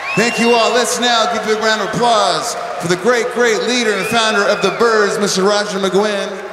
Thank you all. Let's now give a big round of applause for the great, great leader and founder of the Byrds, Mr. Roger McGuinn.